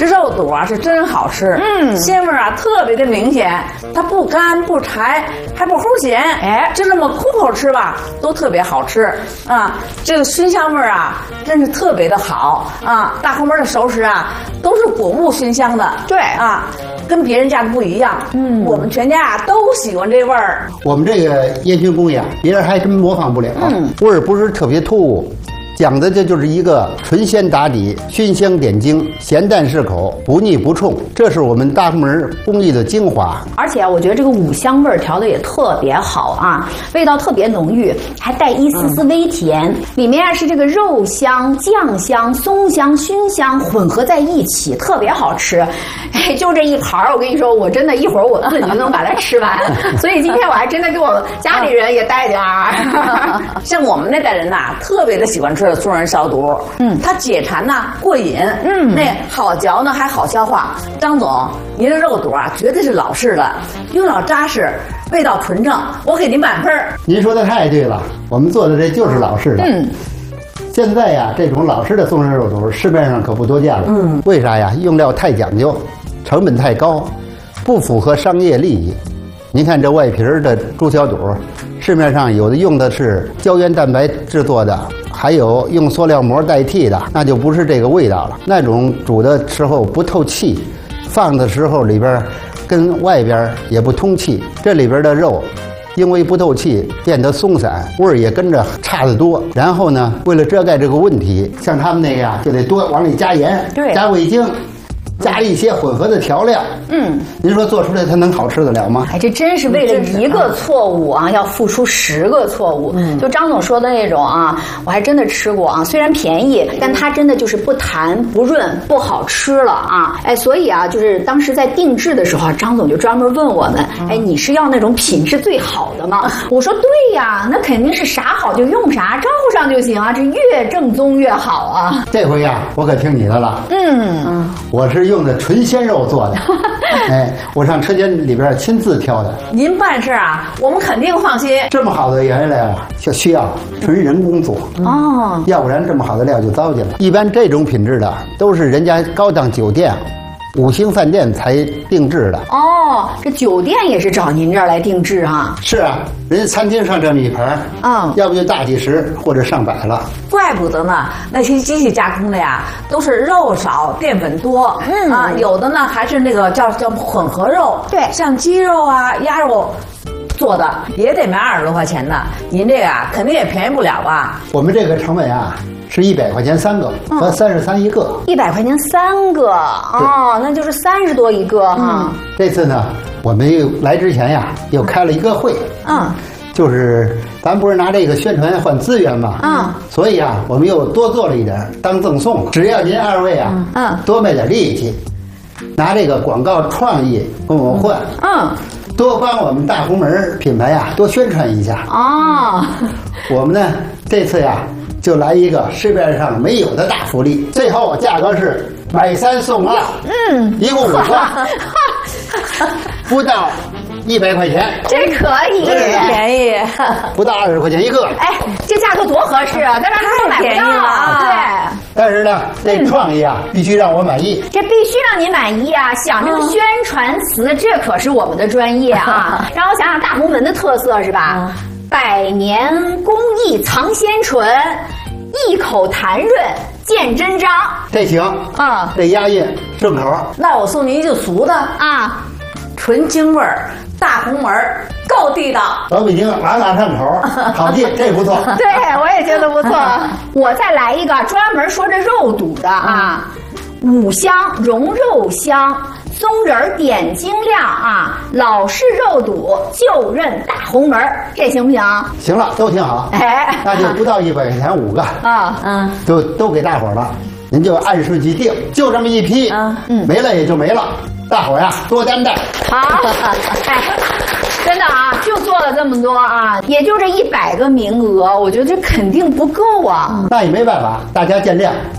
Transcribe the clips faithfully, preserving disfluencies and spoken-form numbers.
这肉肚啊是真好吃，嗯，鲜味啊特别的明显，它不干不柴，还不齁咸，哎，就这么空口吃吧，都特别好吃啊。这个熏香味啊，真是特别的好啊。大红门的熟食啊，都是果木熏香的，对啊，跟别人家的不一样。嗯，我们全家啊都喜欢这味儿。 我们这个烟熏工艺啊，别人还真模仿不了，嗯，味儿不是特别突兀。讲的这就是一个纯鲜打底，熏香点睛，咸淡适口，不腻不冲，这是我们大红门工艺的精华。 而且我觉得这个五香味儿调的也特别好啊，味道特别浓郁，还带一丝丝微甜。嗯、里面啊是这个肉香、酱香、松香、熏香混合在一起，特别好吃。哎，就这一盘儿，我跟你说，我真的一会儿我自己就能把它吃完。所以今天我还真的给我家里人也带点儿。 像我们那代人呐、啊，特别的喜欢吃。松仁烧肚，嗯，它解馋呐，过瘾，嗯，那好嚼呢，还好消化。张总，您这肉肚啊，绝对是老式的，用料扎实，味道纯正，我给您满分。 您说的太对了，我们做的这就是老式的。嗯，现在呀，这种老式的松仁肉肚市面上可不多见了。嗯，为啥呀？用料太讲究，成本太高，不符合商业利益。您看这外皮儿的猪小肚，市面上有的用的是胶原蛋白制作的。还有用塑料膜代替的，那就不是这个味道了。那种煮的时候不透气，放的时候里边跟外边也不通气。这里边的肉因为不透气变得松散，味儿也跟着差得多。然后呢，为了遮盖这个问题，像他们那个呀，就得多往里加盐，对，加味精。加一些混合的调料，嗯，您说做出来它能好吃得了吗？ 哎，这真是为了一个错误啊，要付出十个错误。嗯，就张总说的那种啊，我还真的吃过啊，虽然便宜，但它真的就是不弹不润，不好吃了啊。哎，所以啊，就是当时在定制的时候，张总就专门问我们，哎，你是要那种品质最好的吗？我说对呀，那肯定是啥好就用啥，招呼上就行啊，这越正宗越好啊。 这回呀，我可听你的了。嗯嗯，我是用的纯鲜肉做的，哎，我上车间里边亲自挑的。 您办事啊，我们肯定放心。 这么好的原料啊，就需要纯人工做哦，要不然这么好的料就糟践了。一般这种品质的都是人家高档酒店、五星饭店才定制的。 哦，这酒店也是找您这儿来定制哈？ 是啊，人家餐厅上这么一盘，嗯，要不就大几十或者上百了。 怪不得呢，那些机器加工的呀，都是肉少淀粉多，嗯啊，有的呢还是那个叫叫混合肉，对，像鸡肉啊、鸭肉做的也得卖二十多块钱呢。您这个啊，肯定也便宜不了吧？ 我们这个成本啊。是一百块钱三个，和三十三一个。 一百块钱三个哦，那就是三十多一个哈、嗯。 这次呢，我们又来之前呀，又开了一个会，嗯，就是咱不是拿这个宣传换资源嘛，嗯，所以啊，我们又多做了一点当赠送。只要您二位啊，嗯，多卖点力气，拿这个广告创意跟我换，嗯。多帮我们大红门品牌呀多宣传一下哦。我们呢这次呀就来一个市面上没有的大福利，最后价格是买三送二，嗯，一共五个，不到一百块钱， 这可以， 便宜， 不到二十块钱一个。 哎，这价格多合适啊！咱这都买不到啊。对。 但是呢，这创意啊，必须让我满意。 这必须让您满意啊！想这个宣传词，这可是我们的专业啊。让我想想大红门的特色是吧？百年工艺藏鲜醇，一口弹润见真章。 这行啊，这押韵顺口。 那我送您一句俗的啊，纯京味儿。大红门够地道， 老北京朗朗上口，好记，这不错。 对，我也觉得不错。我再来一个专门说这肉肚的啊，五香融肉香，松仁点睛亮啊，老式肉肚就认大红门，这行不行？ 行了，都挺好。哎，那就不到一百块钱五个啊，嗯，都都给大伙了，您就按顺序定，就这么一批，嗯，没了也就没了。大伙呀，多担待。 好，哎，真的啊，就做了这么多啊，也就这一百个名额，我觉得这肯定不够啊。 那也没办法，大家见谅。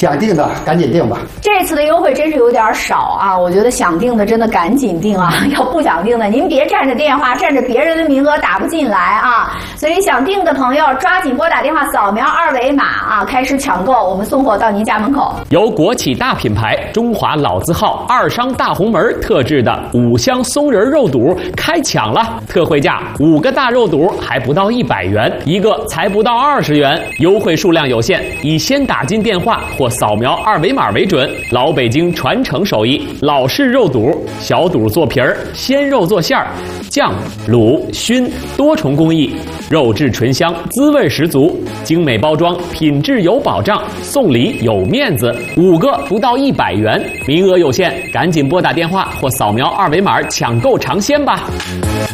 想订的赶紧订吧。 这次的优惠真是有点少啊，我觉得想订的真的赶紧订啊，要不想订的您别占着电话，占着别人的名额打不进来啊。所以想订的朋友抓紧拨打电话，扫描二维码啊，开始抢购，我们送货到您家门口。 由国企大品牌中华老字号二商大红门特制的五香松仁肉肚开抢了，特惠价五个大肉肚还不到一百元，一个才不到二十元，优惠数量有限，以先打进电话或扫描二维码为准。老北京传承手艺，老式肉肚，小肚做皮儿，鲜肉做馅儿，酱、卤、熏多重工艺，肉质醇香，滋味十足，精美包装，品质有保障，送礼有面子，五个不到一百元，名额有限，赶紧拨打电话或扫描二维码抢购尝鲜吧。